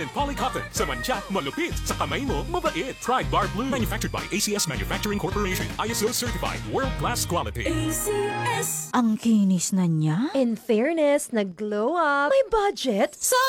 Polycotton. Sa mancha, malupit. Sa kamay mo, mabait. Pride Bar Blue. Manufactured by ACS Manufacturing Corporation. ISO certified. World-class quality. ACS. Ang kinis na niya. In fairness, nag-glow up. May budget. So